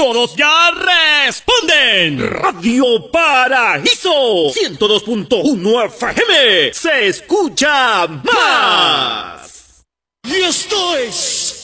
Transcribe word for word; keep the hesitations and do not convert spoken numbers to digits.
todos ya responden. Radio Paraíso ciento dos punto uno F M se escucha más. Y esto es